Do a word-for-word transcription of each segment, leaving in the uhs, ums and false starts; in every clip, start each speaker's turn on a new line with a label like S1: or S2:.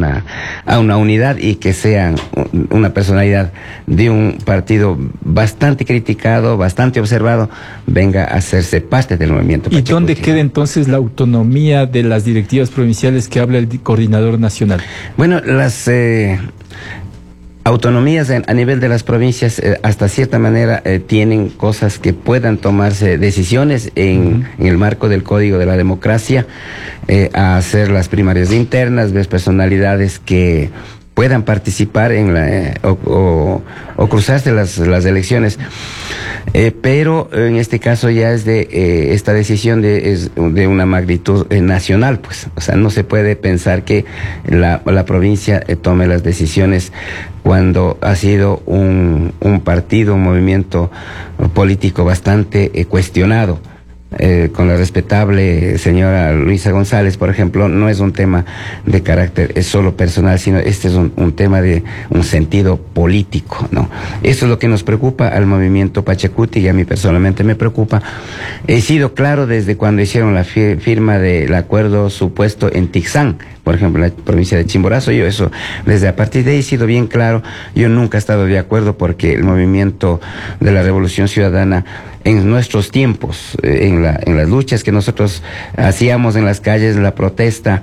S1: una, a una unidad y que sean una personalidad de un partido bastante criticado, bastante observado, venga a hacerse parte del movimiento Pachacuti.
S2: ¿Y dónde queda entonces la autonomía de las directivas provinciales que habla el coordinador nacional?
S1: Bueno, las eh, autonomías en, a nivel de las provincias, eh, hasta cierta manera, eh, tienen cosas que puedan tomarse decisiones en, uh-huh. en el marco del Código de la Democracia, eh, a hacer las primarias internas, ves personalidades que puedan participar en la eh, o, o, o cruzarse las, las elecciones, eh, pero en este caso ya es de eh, esta decisión de, es de una magnitud eh, nacional, pues, o sea, no se puede pensar que la, la provincia eh, tome las decisiones cuando ha sido un, un partido, un movimiento político bastante eh, cuestionado. Eh, con la respetable señora Luisa González, por ejemplo, no es un tema de carácter es solo personal, sino este es un, un tema de un sentido político, ¿no? Eso es lo que nos preocupa al movimiento Pachacuti y a mí personalmente me preocupa. He sido claro desde cuando hicieron la firma del acuerdo supuesto en Tixán, por ejemplo, en la provincia de Chimborazo. Yo eso, desde a partir de ahí he sido bien claro, yo nunca he estado de acuerdo porque el movimiento de la Revolución Ciudadana en nuestros tiempos, en, la, en las luchas que nosotros hacíamos en las calles, la protesta,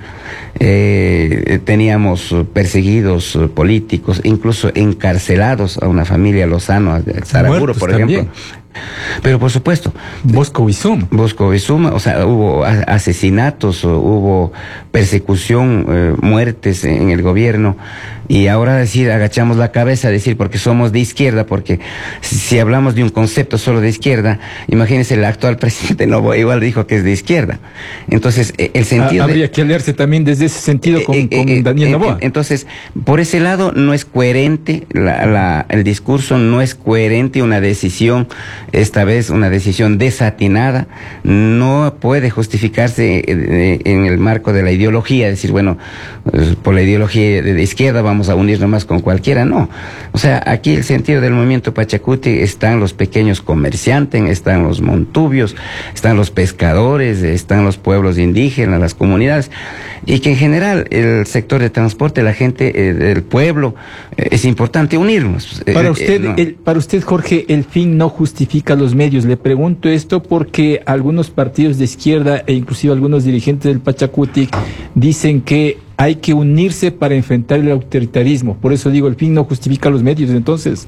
S1: eh, teníamos perseguidos políticos, incluso encarcelados a una familia Lozano, a Saraguro, por ejemplo. También. Pero por supuesto,
S2: Bosco Bizum.
S1: Bosco Bizum, o sea, hubo asesinatos, hubo persecución, eh, muertes en el gobierno, y ahora decir, agachamos la cabeza, decir porque somos de izquierda, porque si, si hablamos de un concepto solo de izquierda, imagínense, el actual presidente Noboa igual dijo que es de izquierda. Entonces, eh, el sentido...
S2: Ah, habría
S1: de,
S2: que aliarse también desde ese sentido con, eh, eh, con eh, Daniel eh, Noboa.
S1: Entonces, por ese lado no es coherente, la, la, el discurso no es coherente, una decisión, esta vez una decisión desatinada, no puede justificarse en el marco de la ideología, decir, bueno, por la ideología de izquierda vamos a unirnos más con cualquiera, no. O sea, aquí el sentido del movimiento Pachacuti están los pequeños comerciantes, están los montubios, están los pescadores, están los pueblos indígenas, las comunidades, y que en general el sector de transporte, la gente eh, del pueblo, eh, es importante unirnos.
S2: Para
S1: eh,
S2: usted,
S1: eh, no.
S2: el, para usted, Jorge, el fin no justifica los medios. Le pregunto esto porque algunos partidos de izquierda e inclusive algunos dirigentes del Pachacuti dicen que hay que unirse para enfrentar el autoritarismo. Por eso digo, el fin no justifica los medios, entonces.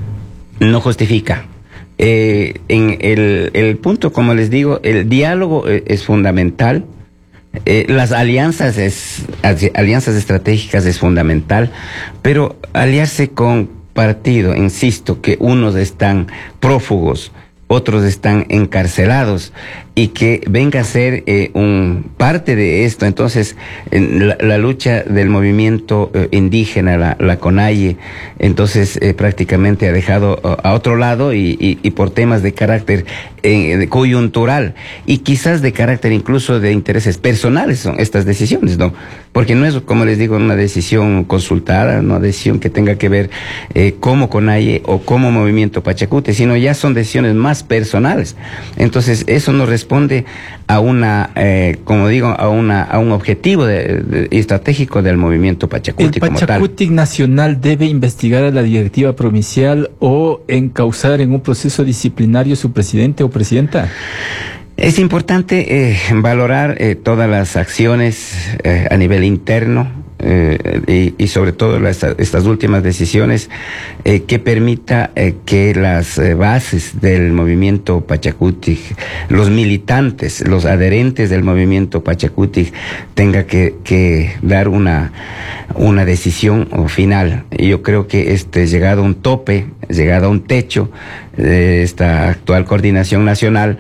S1: No justifica. Eh, en el, el punto, como les digo, el diálogo es, es fundamental. Eh, las alianzas es alianzas estratégicas es fundamental, pero aliarse con partido, insisto, que unos están prófugos, otros están encarcelados, y que venga a ser eh, un parte de esto. Entonces, en la, la lucha del movimiento eh, indígena, la, la CONAIE, entonces eh, prácticamente ha dejado uh, a otro lado y, y, y por temas de carácter eh, de coyuntural y quizás de carácter incluso de intereses personales son estas decisiones, ¿no? Porque no es, como les digo, una decisión consultada, una decisión que tenga que ver eh, como CONAIE o como movimiento Pachacuti, sino ya son decisiones más personales. Entonces, eso nos responde a una, eh, como digo, a una a un objetivo de, de, estratégico del movimiento Pachacuti como tal. ¿El
S2: Pachacuti nacional debe investigar a la directiva provincial o encauzar en un proceso disciplinario su presidente o presidenta?
S1: Es importante eh, valorar eh, todas las acciones eh, a nivel interno, Eh, y, y sobre todo las, estas últimas decisiones eh, que permita eh, que las eh, bases del movimiento Pachacuti, los militantes, los adherentes del movimiento Pachacuti tenga que, que dar una, una decisión final. Y yo creo que este llegado a un tope, llegado a un techo de esta actual coordinación nacional,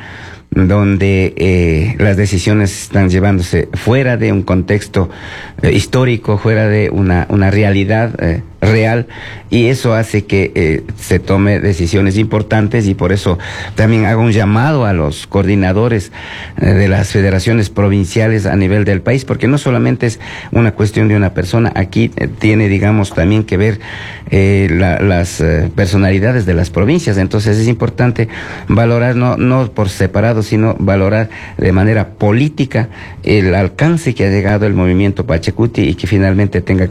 S1: donde eh, las decisiones están llevándose fuera de un contexto eh, histórico, fuera de una, una realidad eh, real, y eso hace que eh, se tome decisiones importantes, y por eso también hago un llamado a los coordinadores eh, de las federaciones provinciales a nivel del país, porque no solamente es una cuestión de una persona, aquí eh, tiene, digamos, también que ver eh, la, las eh, personalidades de las provincias. Entonces es importante valorar, no, no por separado, sino valorar de manera política el alcance que ha llegado el movimiento Pachacuti y que finalmente tenga que